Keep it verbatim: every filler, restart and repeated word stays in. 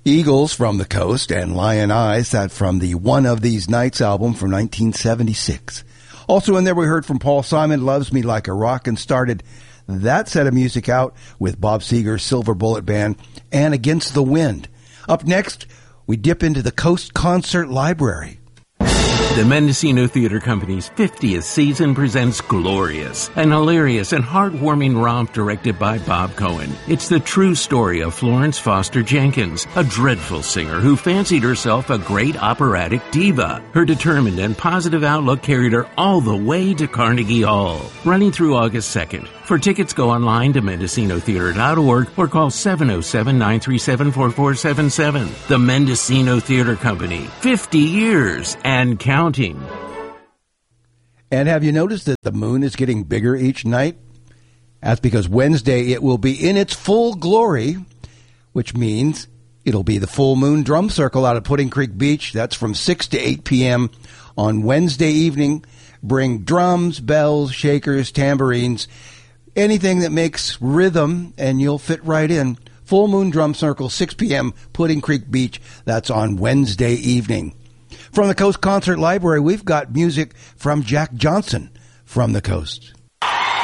Eagles from the Coast and Lion Eyes, that from the One of These Nights album from nineteen seventy-six. Also in there we heard from Paul Simon, Loves Me Like a Rock, and started that set of music out with Bob Seger's Silver Bullet Band and Against the Wind. Up next, we dip into the Coast Concert Library. The Mendocino Theater Company's fiftieth season presents Glorious, an hilarious and heartwarming romp directed by Bob Cohen. It's the true story of Florence Foster Jenkins, a dreadful singer who fancied herself a great operatic diva. Her determined and positive outlook carried her all the way to Carnegie Hall. Running through August second. For tickets, go online to mendocino theater dot org or call seven oh seven, nine three seven, four four seven seven. The Mendocino Theater Company, fifty years and counting. And have you noticed that the moon is getting bigger each night? That's because Wednesday it will be in its full glory, which means it'll be the full moon drum circle out at Pudding Creek Beach. That's from six to eight p.m. on Wednesday evening. Bring drums, bells, shakers, tambourines, anything that makes rhythm, and you'll fit right in. Full Moon Drum Circle, six p.m., Pudding Creek Beach. That's on Wednesday evening. From the Coast Concert Library, we've got music from Jack Johnson from the Coast.